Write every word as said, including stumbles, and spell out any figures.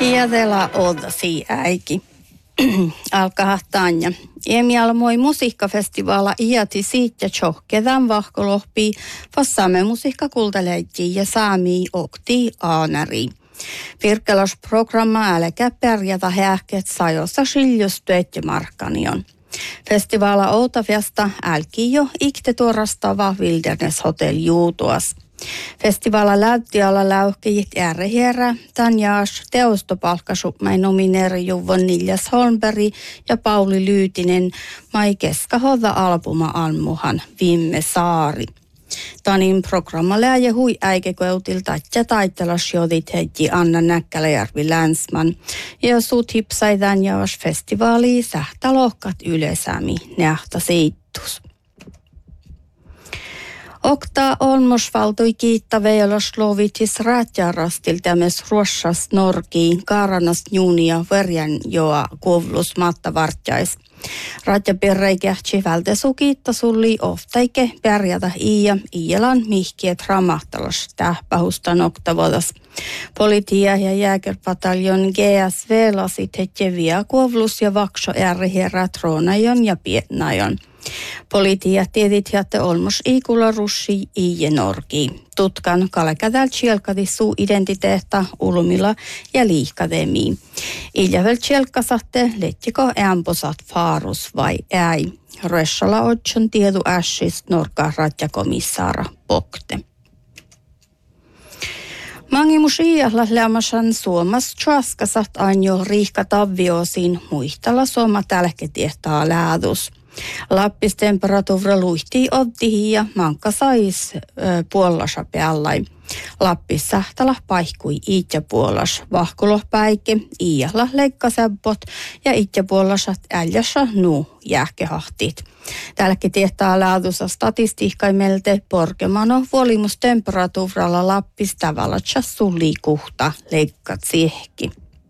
Ja teillä oldasi äiki. Alkaa Tanja. Emi almoi musiikkafestivaala iäti siitä tjohkedan vahkolohpii, vasta saamme musiikkakultaleittiin ja saamii okti aanari. Virkkelasprogramma älkä pärjätä hähket sajossa skiljustyöt ja markkanion. Festivaala Outafjasta älki jo ikte tuorastava Wilderness Hotel juutuas. Festivaala läyttiala läuhkejit ärhierä, Tanjaas teostopalkkasupmai nomineeri Juvon Niljas Holmberg ja Pauli Lyytinen mai keskahoda albuma almuhan Vimme Saari. Tanin programma läjä hui äikekeutilta ja taitelas jodit heiti Anna Näkkäläjärvi Länsman ja suut hipsai Tanjaas festivaaliin sähtä lohkat ylesämi nähtä seittus. Okta olmosvaltoi kiitta veilos lovitis räätjärastil tämmöis ruossas norkiin kaaranas juunia verjan joa kovlus matta vartjais. Ratjapirrei kähtsi vältesu kiitta sulli oftaike pärjätä iia iilan mihkiet ramahtalos tähpähusta noktavodas. Politia ja jääkerpataljon G S V lasit hetjeviä kovlus ja vakso ärhierät roonajon ja pietnajon. Politia tiedit jätte olmos iikulla russi iie norki. Tutkan kalkädäl tjelkadi suu identiteetta ulumilla ja liikademiin. Iljävel tjelkasatte lettiko ämposat faarus vai äi. Rössala otson tiedu ässis norka ratjakomissaara Pokte. Mangimus iällä lämmäsän Suomas tjaskasat anjo riihka tavviosiin muistalla Suoma tälketiehtaa läädus. Lappis temperatuura luihtii ottihin ja mankka sais äh, puolasa peallai. Lappis sähtälä paikui iitja puolas vahkuloh päike, iällä leikkasäppot ja iitja puolasat äljässä nuu jääkehahtit. Tälläkin tietää laadussa statistiikkaimelte porkemano vuolimustemperatuuralla Lappis tavalla sulli kuhta leikkat siehki.